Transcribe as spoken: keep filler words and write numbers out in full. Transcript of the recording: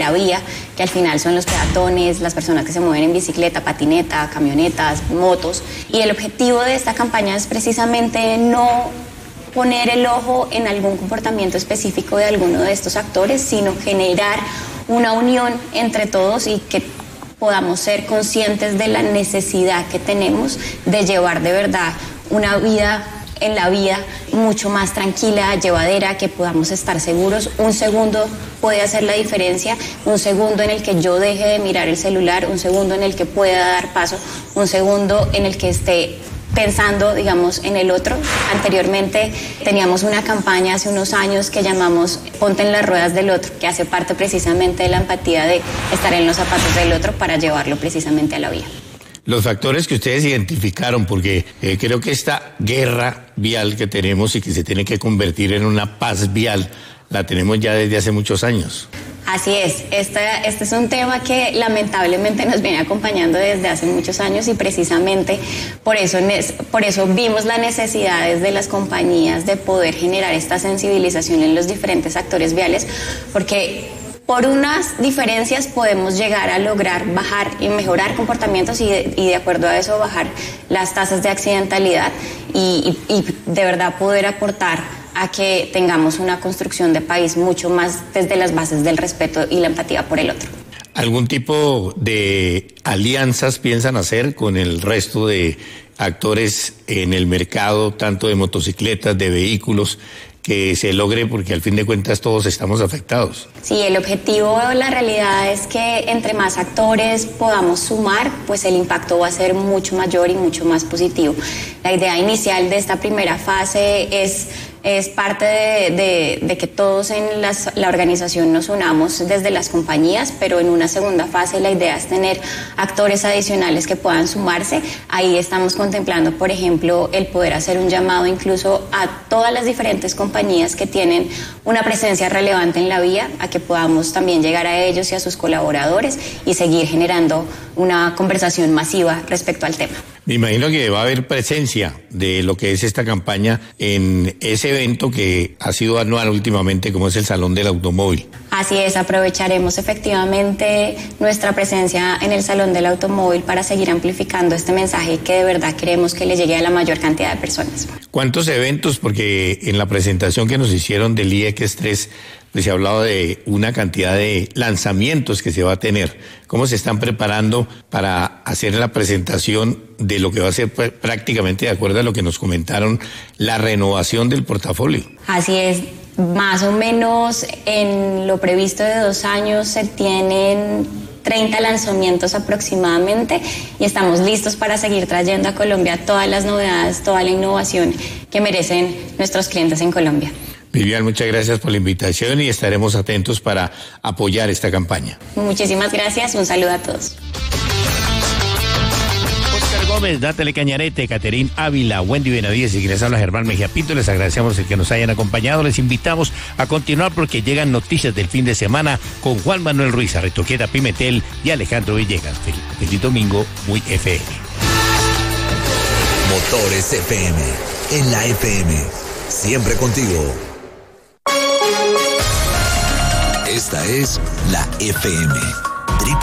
la vía, que al final son los peatones, las personas que se mueven en bicicleta, patineta, camionetas, motos. Y el objetivo de esta campaña es precisamente no poner el ojo en algún comportamiento específico de alguno de estos actores, sino generar una unión entre todos y que podamos ser conscientes de la necesidad que tenemos de llevar de verdad una vida en la vía mucho más tranquila, llevadera, que podamos estar seguros. Un segundo puede hacer la diferencia, un segundo en el que yo deje de mirar el celular, un segundo en el que pueda dar paso, un segundo en el que esté pensando, digamos, en el otro. Anteriormente teníamos una campaña hace unos años que llamamos Ponte en las ruedas del otro, que hace parte precisamente de la empatía de estar en los zapatos del otro para llevarlo precisamente a la vía. Los factores que ustedes identificaron, porque eh, creo que esta guerra vial que tenemos y que se tiene que convertir en una paz vial, la tenemos ya desde hace muchos años. Así es, este, este es un tema que lamentablemente nos viene acompañando desde hace muchos años y precisamente por eso, por eso vimos la necesidad desde las compañías de poder generar esta sensibilización en los diferentes actores viales, porque por unas diferencias podemos llegar a lograr bajar y mejorar comportamientos y de, y de acuerdo a eso bajar las tasas de accidentalidad y, y, y de verdad poder aportar a que tengamos una construcción de país mucho más desde las bases del respeto y la empatía por el otro. ¿Algún tipo de alianzas piensan hacer con el resto de actores en el mercado, tanto de motocicletas, de vehículos, que se logre, porque al fin de cuentas todos estamos afectados? Sí, el objetivo, la realidad es que entre más actores podamos sumar, pues el impacto va a ser mucho mayor y mucho más positivo. La idea inicial de esta primera fase es es parte de, de, de que todos en las, la organización nos unamos desde las compañías, pero en una segunda fase la idea es tener actores adicionales que puedan sumarse. Ahí estamos contemplando, por ejemplo, el poder hacer un llamado incluso a todas las diferentes compañías que tienen una presencia relevante en la vía, a que podamos también llegar a ellos y a sus colaboradores y seguir generando una conversación masiva respecto al tema. Me imagino que va a haber presencia de lo que es esta campaña en ese evento que ha sido anual últimamente, como es el Salón del Automóvil. Así es, aprovecharemos efectivamente nuestra presencia en el Salón del Automóvil para seguir amplificando este mensaje que de verdad queremos que le llegue a la mayor cantidad de personas. ¿Cuántos eventos? Porque en la presentación que nos hicieron del I X tres, pues se ha hablado de una cantidad de lanzamientos que se va a tener. ¿Cómo se están preparando para hacer la presentación de lo que va a ser prácticamente, de acuerdo a lo que nos comentaron, la renovación del portafolio? Así es, más o menos en lo previsto de dos años se tienen treinta lanzamientos aproximadamente y estamos listos para seguir trayendo a Colombia todas las novedades, toda la innovación que merecen nuestros clientes en Colombia. Vivian, muchas gracias por la invitación y estaremos atentos para apoyar esta campaña. Muchísimas gracias, un saludo a todos. Oscar Gómez, Natalie Cañarete, Caterín Ávila, Wendy Benavides y quien les habla Germán Mejía Pinto, les agradecemos el que nos hayan acompañado, les invitamos a continuar porque llegan noticias del fin de semana con Juan Manuel Ruiz, Arretoqueta Pimentel y Alejandro Villegas. Feliz, feliz domingo, muy F M. Motores F M, en la F M, siempre contigo. Esta es la F M.